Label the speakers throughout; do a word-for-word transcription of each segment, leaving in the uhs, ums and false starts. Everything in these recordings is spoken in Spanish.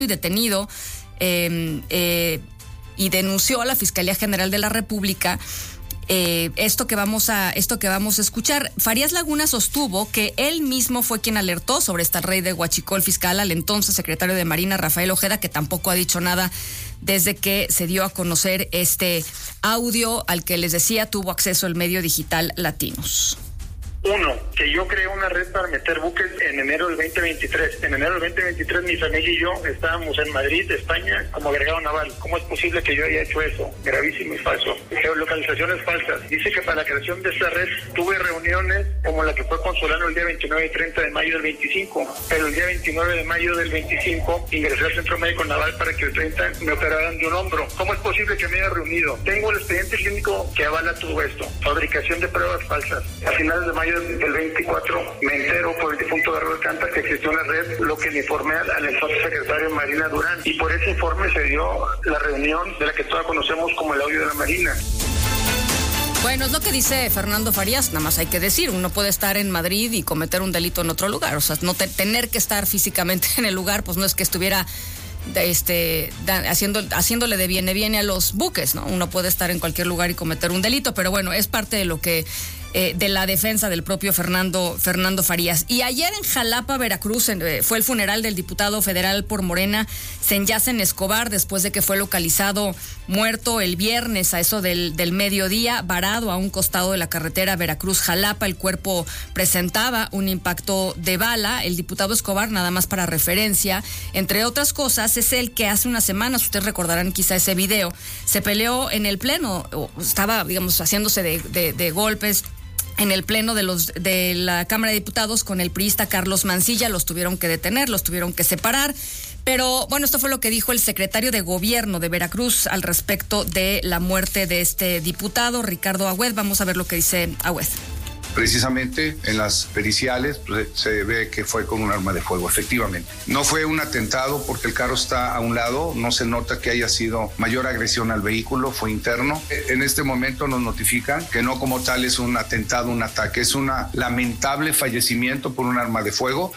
Speaker 1: y detenido eh, eh, y denunció a la Fiscalía General de la República eh, esto que vamos a esto que vamos a escuchar. Farías Laguna sostuvo que él mismo fue quien alertó sobre esta red de huachicol fiscal al entonces secretario de Marina, Rafael Ojeda, que tampoco ha dicho nada desde que se dio a conocer este audio al que les decía tuvo acceso el medio digital Latinos.
Speaker 2: Uno, que yo creé una red para meter buques en enero del veinte veintitrés. En enero del veinte veintitrés mi familia y yo estábamos en Madrid, España, como agregado naval. ¿Cómo es posible que yo haya hecho eso? Gravísimo y falso. Geolocalizaciones falsas. Dice que para la creación de esta red tuve reuniones como la que fue con Solano el día veintinueve y treinta de mayo del veinticinco. Pero el día veintinueve de mayo del veinticinco ingresé al Centro Médico Naval para que el treinta me operaran de un hombro. ¿Cómo es posible que me haya reunido? Tengo el expediente clínico que avala todo esto. Fabricación de pruebas falsas. A finales de mayo del veinticuatro me entero por el difunto Garro Alcántara que existió una red, lo que le informé al, al entonces secretario Marina Durán, y por ese informe se dio la reunión de la que todos conocemos como el audio de la Marina.
Speaker 1: Bueno, es lo que dice Fernando Farías, nada más hay que decir, uno puede estar en Madrid y cometer un delito en otro lugar, o sea, no te, tener que estar físicamente en el lugar, pues no es que estuviera este da, haciendo haciéndole de viene viene a los buques, ¿no? Uno puede estar en cualquier lugar y cometer un delito, pero bueno, es parte de lo que Eh, de la defensa del propio Fernando Fernando Farías. Y ayer en Jalapa, Veracruz, eh, fue el funeral del diputado federal por Morena, Senyacen Escobar, después de que fue localizado muerto el viernes a eso del, del mediodía, varado a un costado de la carretera Veracruz-Jalapa. El cuerpo presentaba un impacto de bala. El diputado Escobar, nada más para referencia, entre otras cosas, es el que hace unas semanas, ustedes recordarán quizá ese video, se peleó en el pleno, estaba, digamos, haciéndose de, de, de golpes en el pleno de los de la Cámara de Diputados con el priista Carlos Mancilla. Los tuvieron que detener, los tuvieron que separar. Pero bueno, esto fue lo que dijo el secretario de Gobierno de Veracruz al respecto de la muerte de este diputado, Ricardo Agüed. Vamos a ver lo que dice Agüed.
Speaker 3: Precisamente en las periciales pues, se ve que fue con un arma de fuego, efectivamente. No fue un atentado porque el carro está a un lado, no se nota que haya sido mayor agresión al vehículo, fue interno. En este momento nos notifican que no como tal es un atentado, un ataque, es un lamentable fallecimiento por un arma de fuego.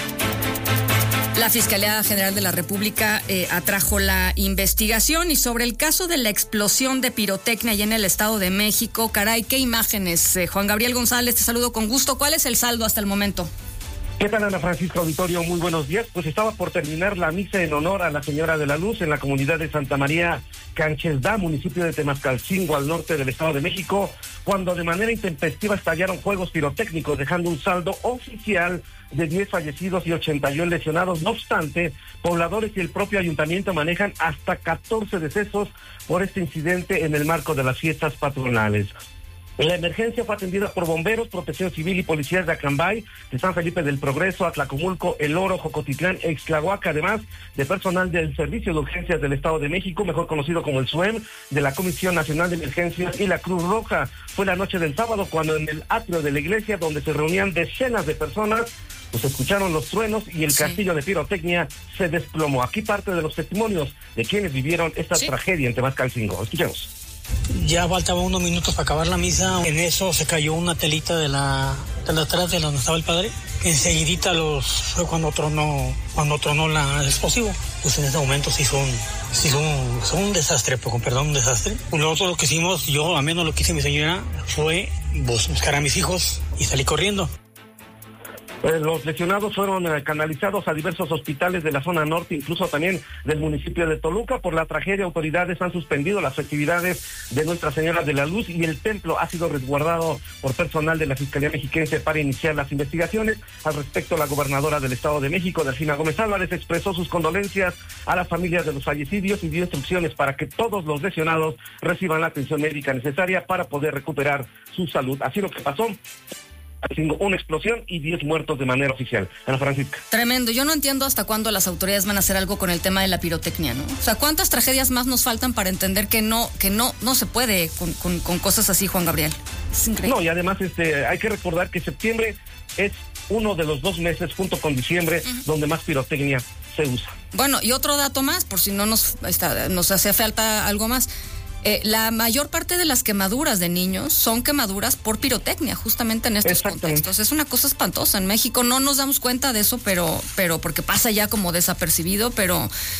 Speaker 1: La Fiscalía General de la República eh, atrajo la investigación y sobre el caso de la explosión de pirotecnia allá en el Estado de México. Caray, qué imágenes. Eh, Juan Gabriel González, te saludo con gusto. ¿Cuál es el saldo hasta el momento?
Speaker 4: ¿Qué tal, Ana Francisca Auditorio? Muy buenos días. Pues estaba por terminar la misa en honor a la Señora de la Luz en la comunidad de Santa María Canchesdá, municipio de Temascalcingo, al norte del Estado de México, cuando de manera intempestiva estallaron fuegos pirotécnicos, dejando un saldo oficial de diez fallecidos y ochenta y uno lesionados. No obstante, pobladores y el propio ayuntamiento manejan hasta catorce decesos por este incidente en el marco de las fiestas patronales. La emergencia fue atendida por bomberos, protección civil y policías de Acambay, de San Felipe del Progreso, Atlacomulco, El Oro, Jocotitlán, Ixtlahuaca, además de personal del Servicio de Urgencias del Estado de México, mejor conocido como el S U E M, de la Comisión Nacional de Emergencias y la Cruz Roja. Fue la noche del sábado cuando en el atrio de la iglesia, donde se reunían decenas de personas, pues escucharon los truenos y el sí. castillo de pirotecnia se desplomó. Aquí parte de los testimonios de quienes vivieron esta sí. tragedia en Temascalcingo. Escuchemos.
Speaker 5: Ya faltaban unos minutos para acabar la misa. En eso se cayó una telita de la de la atrás de donde estaba el padre. Enseguidita los fue cuando tronó cuando tronó la, el explosivo. Pues en ese momento se hizo un, se hizo un, se hizo un desastre, con perdón, un desastre. Nosotros lo que hicimos, yo al menos lo que hice mi señora, fue buscar a mis hijos y salí corriendo.
Speaker 4: Eh, los lesionados fueron eh, canalizados a diversos hospitales de la zona norte, incluso también del municipio de Toluca. Por la tragedia, autoridades han suspendido las festividades de Nuestra Señora de la Luz y el templo ha sido resguardado por personal de la Fiscalía Mexiquense para iniciar las investigaciones. Al respecto, la gobernadora del Estado de México, Delfina Gómez Álvarez, expresó sus condolencias a las familias de los fallecidos y dio instrucciones para que todos los lesionados reciban la atención médica necesaria para poder recuperar su salud. Así lo que pasó. Una explosión y diez muertos de manera oficial. Ana Francisca.
Speaker 1: Tremendo. Yo no entiendo hasta cuándo las autoridades van a hacer algo con el tema de la pirotecnia, ¿no? O sea, ¿cuántas tragedias más nos faltan para entender que no que no no se puede con, con, con cosas así, Juan Gabriel? Es increíble.
Speaker 4: No, y además este hay que recordar que septiembre es uno de los dos meses, junto con diciembre, uh-huh. donde más pirotecnia se usa.
Speaker 1: Bueno, y otro dato más, por si no nos, está, nos hace falta algo más. Eh, la mayor parte de las quemaduras de niños son quemaduras por pirotecnia, justamente en estos contextos. Es una cosa espantosa. En México no nos damos cuenta de eso, pero, pero porque pasa ya como desapercibido, pero